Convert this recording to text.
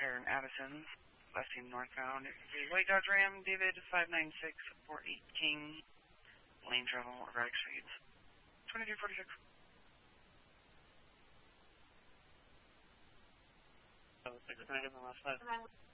repair in Addison, last team northbound. White Dodge Ram, David 59648 King, lane travel, erratic speeds, 2246. Can I get the last 5?